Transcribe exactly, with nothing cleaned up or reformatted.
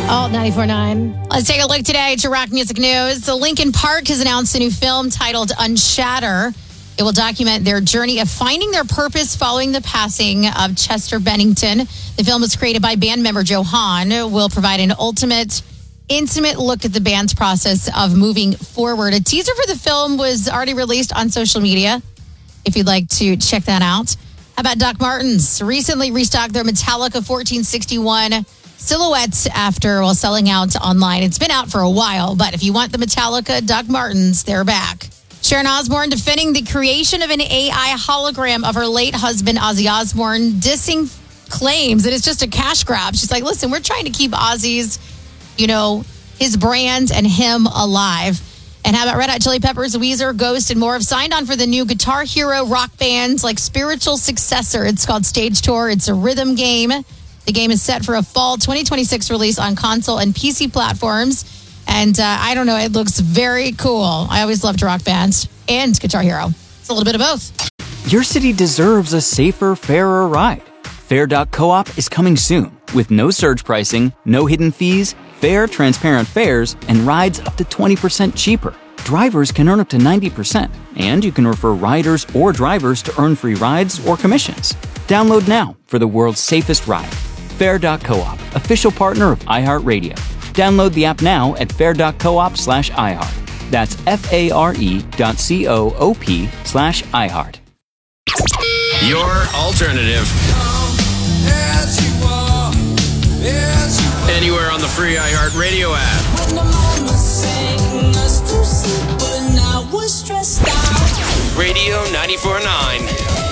Alt ninety-four point nine. Let's take a look today to rock music news. The Linkin Park has announced a new film titled Unshatter. It will document their journey of finding their purpose following the passing of Chester Bennington. The film was created by band member Joe Hahn. Will provide an ultimate, intimate look at the band's process of moving forward. A teaser for the film was already released on social media, if you'd like to check that out. How about Doc Martens? Recently restocked their Metallica fourteen sixty-one silhouettes after well, selling out online. It's been out for a while, but if you want the Metallica Doc Martens, they're back. Sharon Osbourne defending the creation of an A I hologram of her late husband, Ozzy Osbourne, dissing claims that it's just a cash grab. She's like, listen, we're trying to keep Ozzy's, you know, his brand and him alive. And how about Red Hot Chili Peppers, Weezer, Ghost, and more have signed on for the new Guitar Hero rock band's like spiritual successor. It's called Stage Tour. It's a rhythm game. The game is set for a fall twenty twenty-six release on console and P C platforms. And uh, I don't know, it looks very cool. I always loved rock bands and Guitar Hero. It's a little bit of both. Your city deserves a safer, fairer ride. Fair dot coop is coming soon with no surge pricing, no hidden fees, fair, transparent fares, and rides up to twenty percent cheaper. Drivers can earn up to ninety percent, and you can refer riders or drivers to earn free rides or commissions. Download now for the world's safest ride. Fair dot coop, official partner of iHeartRadio. Download the app now at fair dot coop slash iHeart. That's F-A-R-E dot C-O-O-P slash iHeart. Your alternative. Anywhere on the free iHeartRadio app. Radio ninety-four point nine.